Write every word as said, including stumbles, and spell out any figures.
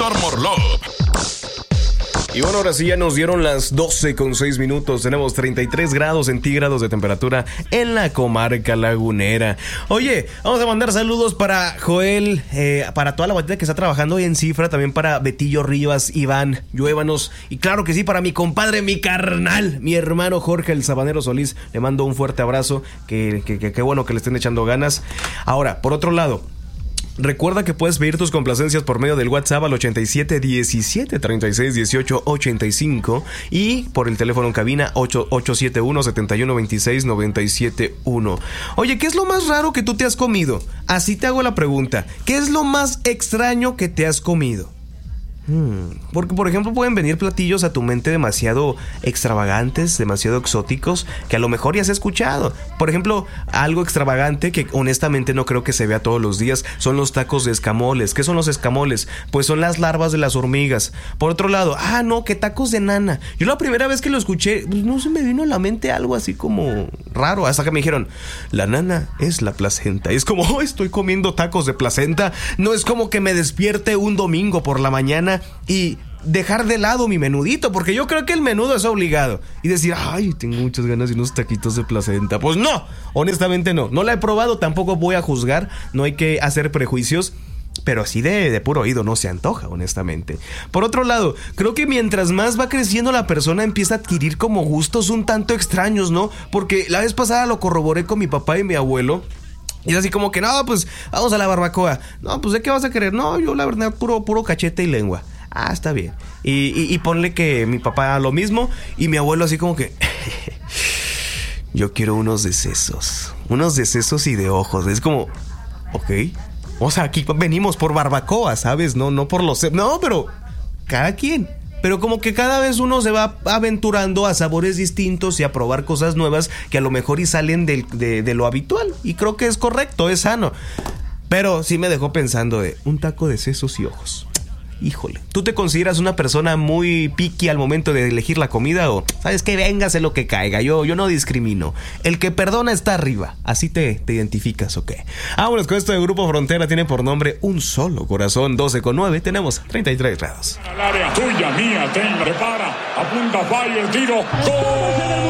Armor Love. Y bueno, ahora sí ya nos dieron las doce con seis minutos. Tenemos treinta y tres grados centígrados de temperatura en la comarca lagunera. Oye, vamos a mandar saludos para Joel, eh, para toda la bandita que está trabajando hoy en Cifra, también para Betillo Rivas, Iván, Lluévanos, y claro que sí, para mi compadre, mi carnal, mi hermano Jorge el Sabanero Solís. Le mando un fuerte abrazo, que, que, que, que bueno que le estén echando ganas. Ahora, por otro lado, recuerda que puedes pedir tus complacencias por medio del WhatsApp al ochenta y siete diecisiete treinta y seis dieciocho ochenta y cinco y por el teléfono en cabina ocho siete uno siete uno dos seis nueve siete uno. Oye, ¿qué es lo más raro que tú te has comido? Así te hago la pregunta. ¿Qué es lo más extraño que te has comido? Hmm, porque por ejemplo pueden venir platillos a tu mente demasiado extravagantes, demasiado exóticos, que a lo mejor ya has escuchado. Por ejemplo, algo extravagante que honestamente no creo que se vea todos los días son los tacos de escamoles. ¿Qué son los escamoles? Pues son las larvas de las hormigas. Por otro lado, ah no, que tacos de nana. Yo la primera vez que lo escuché, pues no se me vino a la mente algo así como raro, hasta que me dijeron, la nana es la placenta. Y es como, oh, estoy comiendo tacos de placenta. No es como que me despierte un domingo por la mañana y dejar de lado mi menudito, porque yo creo que el menudo es obligado, y decir, ay, tengo muchas ganas de unos taquitos de placenta. Pues no, honestamente no, no la he probado, tampoco voy a juzgar, no hay que hacer prejuicios, pero así de, de puro oído no se antoja, honestamente. Por otro lado, creo que mientras más va creciendo la persona empieza a adquirir como gustos un tanto extraños, ¿no? Porque la vez pasada lo corroboré con mi papá y mi abuelo. Y es así como que, no, pues, vamos a la barbacoa. No, pues, ¿de qué vas a querer? No, yo la verdad, puro, puro cachete y lengua. Ah, está bien. Y, y, y ponle que mi papá lo mismo y mi abuelo así como que... yo quiero unos de sesos. Unos de sesos y de ojos. Es como... ok. O sea, aquí venimos por barbacoa, ¿sabes? No, no por los... no, pero... cada quien... pero como que cada vez uno se va aventurando a sabores distintos y a probar cosas nuevas que a lo mejor y salen de, de, de lo habitual. Y creo que es correcto, es sano. Pero sí me dejó pensando de un taco de sesos y ojos. Híjole, ¿tú te consideras una persona muy picky al momento de elegir la comida o sabes que véngase lo que caiga? Yo, yo no discrimino. El que perdona está arriba. ¿Así te, te identificas o qué? Vámonos con esto de Grupo Frontera. Tiene por nombre Un Solo Corazón. Doce con nueve. Tenemos treinta y tres grados. Al área tuya, mía, ten, prepara, apunta, falla el tiro. ¡Gol!